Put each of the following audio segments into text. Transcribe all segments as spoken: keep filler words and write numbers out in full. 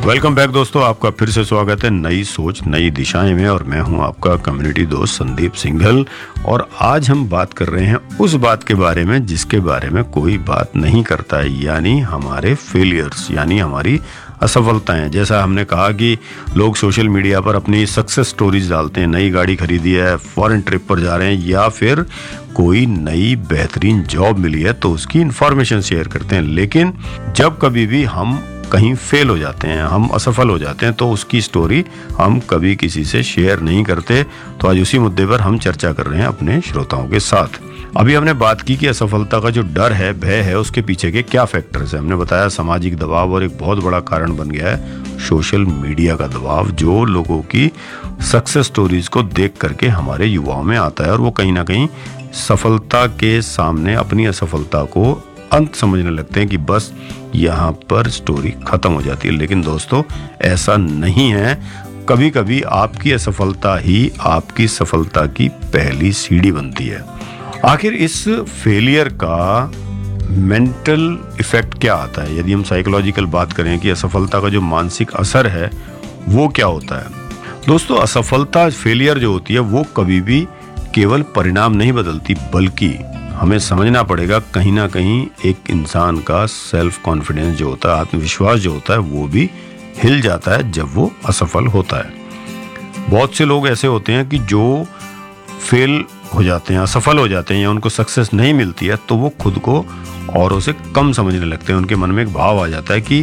Welcome back दोस्तों, आपका फिर से स्वागत है नई सोच नई दिशाएं में। और मैं हूं आपका कम्युनिटी दोस्त संदीप सिंघल। और आज हम बात कर रहे हैं उस बात के बारे में जिसके बारे में कोई बात नहीं करता है, यानी हमारे फेलियर्स, यानी हमारी असफलताएं। जैसा हमने कहा कि लोग सोशल मीडिया पर अपनी सक्सेस स्टोरीज डालते हैं, नई गाड़ी खरीदी है, फॉरेन ट्रिप पर जा रहे हैं, या फिर कोई नई बेहतरीन जॉब मिली है तो उसकी इंफॉर्मेशन शेयर करते हैं। लेकिन जब कभी भी हम कहीं फेल हो जाते हैं, हम असफल हो जाते हैं, तो उसकी स्टोरी हम कभी किसी से शेयर नहीं करते। तो आज उसी मुद्दे पर हम चर्चा कर रहे हैं अपने श्रोताओं के साथ। अभी हमने बात की कि असफलता का जो डर है, भय है, उसके पीछे के क्या फैक्टर्स हैं। हमने बताया सामाजिक दबाव, और एक बहुत बड़ा कारण बन गया है सोशल मीडिया का दबाव, जो लोगों की सक्सेस स्टोरीज को देख करके हमारे युवाओं में आता है, और वो कहीं ना कहीं सफलता के सामने अपनी असफलता को अंत समझने लगते हैं कि बस यहाँ पर स्टोरी खत्म हो जाती है। लेकिन दोस्तों, ऐसा नहीं है। कभी कभी आपकी असफलता ही आपकी सफलता की पहली सीढ़ी बनती है। आखिर इस फेलियर का मेंटल इफेक्ट क्या आता है? यदि हम साइकोलॉजिकल बात करें कि असफलता का जो मानसिक असर है वो क्या होता है। दोस्तों, असफलता, फेलियर जो होती है वो कभी भी केवल परिणाम नहीं बदलती, बल्कि हमें समझना पड़ेगा कहीं ना कहीं एक इंसान का सेल्फ कॉन्फिडेंस जो होता है, आत्मविश्वास जो होता है, वो भी हिल जाता है जब वो असफल होता है। बहुत से लोग ऐसे होते हैं कि जो फेल हो जाते हैं, असफल हो जाते हैं, या उनको सक्सेस नहीं मिलती है, तो वो खुद को औरों से कम समझने लगते हैं। उनके मन में एक भाव आ जाता है कि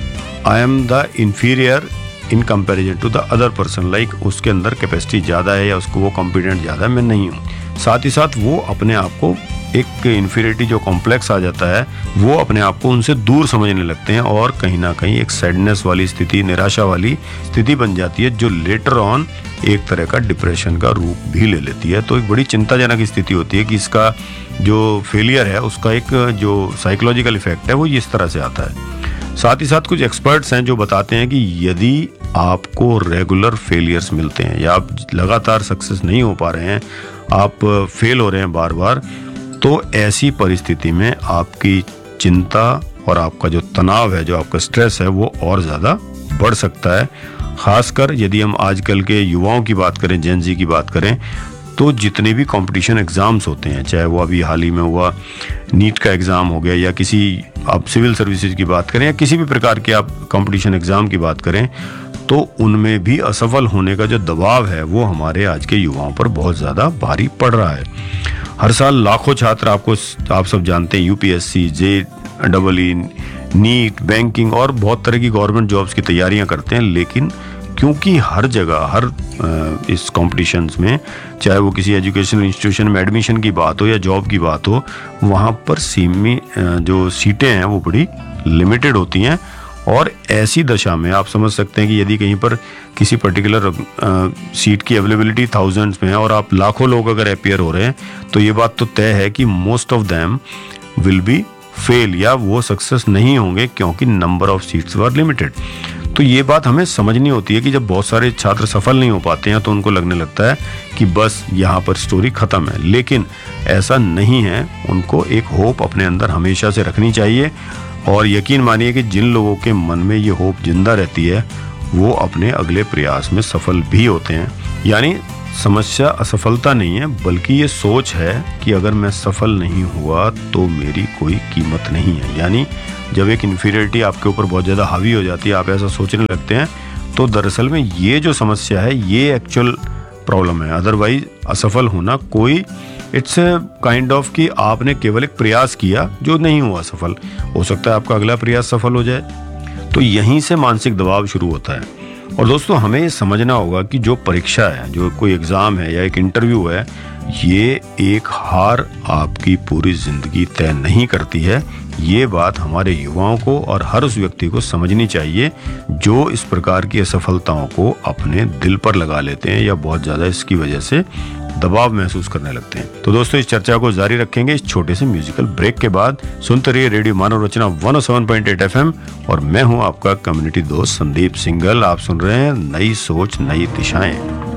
I am the inferior in comparison to the other person, like उसके अंदर कैपेसिटी ज़्यादा है या उसको वो कॉम्पिटेंट ज़्यादा है, मैं नहीं हूँ। साथ ही साथ वो अपने आप को एक इन्फीरियरिटी जो कॉम्प्लेक्स आ जाता है, वो अपने आप को उनसे दूर समझने लगते हैं, और कहीं ना कहीं एक सैडनेस वाली स्थिति, निराशा वाली स्थिति बन जाती है, जो लेटर ऑन एक तरह का डिप्रेशन का रूप भी ले लेती है। तो एक बड़ी चिंताजनक स्थिति होती है कि इसका जो फेलियर है उसका एक जो साइकोलॉजिकल इफेक्ट है वो इस तरह से आता है। साथ ही साथ कुछ एक्सपर्ट्स हैं जो बताते हैं कि यदि आपको रेगुलर फेलियर्स मिलते हैं, या आप लगातार सक्सेस नहीं हो पा रहे हैं, आप फेल हो रहे हैं बार बार, तो ऐसी परिस्थिति में आपकी चिंता और आपका जो तनाव है, जो आपका स्ट्रेस है, वो और ज़्यादा बढ़ सकता है। खासकर यदि हम आजकल के युवाओं की बात करें, जेन ज़ी की बात करें, तो जितने भी कंपटीशन एग्ज़ाम्स होते हैं, चाहे वो अभी हाल ही में हुआ नीट का एग्ज़ाम हो गया, या किसी आप सिविल सर्विसेज की बात करें, या किसी भी प्रकार के आप कंपटीशन एग्ज़ाम की बात करें, तो उनमें भी असफल होने का जो दबाव है वो हमारे आज के युवाओं पर बहुत ज़्यादा भारी पड़ रहा है। हर साल लाखों छात्र, आपको आप सब जानते हैं, यूपीएससी, जे डबल ई, नीट, बैंकिंग और बहुत तरह की गवर्नमेंट जॉब्स की तैयारियां करते हैं। लेकिन क्योंकि हर जगह, हर इस कॉम्पिटिशन्स में, चाहे वो किसी एजुकेशनल इंस्टीट्यूशन में एडमिशन की बात हो या जॉब की बात हो, वहाँ पर सीमित जो सीटें हैं वो बड़ी लिमिटेड होती हैं। और ऐसी दशा में आप समझ सकते हैं कि यदि कहीं पर किसी पर्टिकुलर सीट की अवेलेबिलिटी थाउजेंड्स में है और आप लाखों लोग अगर अपियर हो रहे हैं, तो ये बात तो तय है कि most of them will be fail, या वो सक्सेस नहीं होंगे, क्योंकि number of seats were limited. तो ये बात हमें समझनी होती है कि जब बहुत सारे छात्र सफल नहीं हो पाते हैं, तो उनको लगने लगता है कि बस यहाँ पर स्टोरी खत्म है। लेकिन ऐसा नहीं है। उनको एक होप अपने अंदर हमेशा से रखनी चाहिए, और यकीन मानिए कि जिन लोगों के मन में ये होप जिंदा रहती है, वो अपने अगले प्रयास में सफल भी होते हैं। यानी समस्या असफलता नहीं है, बल्कि ये सोच है कि अगर मैं सफल नहीं हुआ तो मेरी कोई कीमत नहीं है। यानी जब एक इन्फीरियरिटी आपके ऊपर बहुत ज़्यादा हावी हो जाती है, आप ऐसा सोचने लगते हैं, तो दरअसल में ये जो समस्या है ये एक्चुअल प्रॉब्लम है। अदरवाइज असफल होना कोई, इट्स काइंड ऑफ कि आपने केवल एक प्रयास किया जो नहीं हुआ सफल। हो सकता है आपका अगला प्रयास सफल हो जाए। तो यहीं से मानसिक दबाव शुरू होता है। और दोस्तों, हमें समझना होगा कि जो परीक्षा है, जो कोई एग्ज़ाम है या एक इंटरव्यू है, ये एक हार आपकी पूरी ज़िंदगी तय नहीं करती है। ये बात हमारे युवाओं को और हर उस व्यक्ति को समझनी चाहिए जो इस प्रकार की असफलताओं को अपने दिल पर लगा लेते हैं, या बहुत ज़्यादा इसकी वजह से दबाव महसूस करने लगते हैं। तो दोस्तों, इस चर्चा को जारी रखेंगे इस छोटे से म्यूजिकल ब्रेक के बाद। सुनते रहिए रेडियो मानव रचना one O seven point eight F M, और मैं हूं आपका कम्युनिटी दोस्त संदीप सिंघल। आप सुन रहे हैं नई सोच नई दिशाएं।